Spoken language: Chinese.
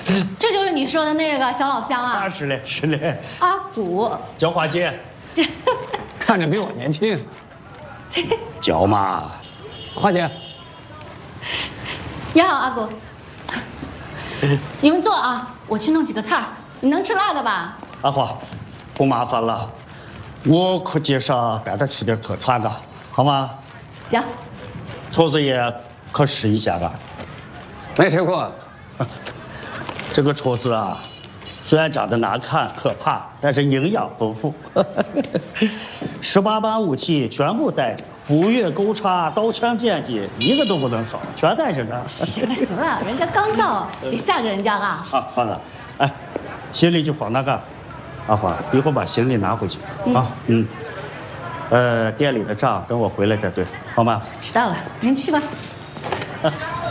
这就是你说的那个小老乡啊？ 啊，是嘞，是嘞。 阿古， 叫花姐。 看着比我年轻。 叫嘛， 花姐。 你好，阿古。你们坐啊，我去弄几个菜儿。你能吃辣的吧？ 阿花，不麻烦了，我可介绍带他吃点特产的，好吗？ 行。 厨子爷可试一下吧。 没吃过。 这个厨子啊，虽然长得难看可怕，但是营养丰富。18般武器全部带着，斧钺钩叉、刀枪剑戟一个都不能少，全带着呢。 行了行了，人家刚到，别吓着人家了。 啊，好了，哎，行李就放那个。阿花，一会儿把行李拿回去啊。店里的账等我回来再对，好吗？ 知道了，您去吧。